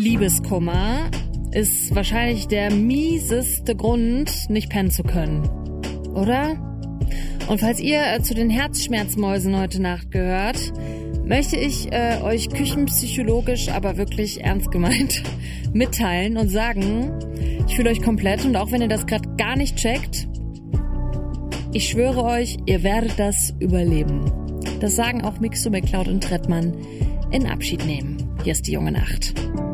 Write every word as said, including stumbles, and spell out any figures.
Liebeskummer ist wahrscheinlich der mieseste Grund, nicht pennen zu können. Oder? Und falls ihr äh, zu den Herzschmerzmäusen heute Nacht gehört, möchte ich äh, euch küchenpsychologisch, aber wirklich ernst gemeint, mitteilen und sagen, ich fühle euch komplett und auch wenn ihr das gerade gar nicht checkt, ich schwöre euch, ihr werdet das überleben. Das sagen auch Mixo, McCloud und Trettmann in Abschied nehmen. Hier ist die junge Nacht.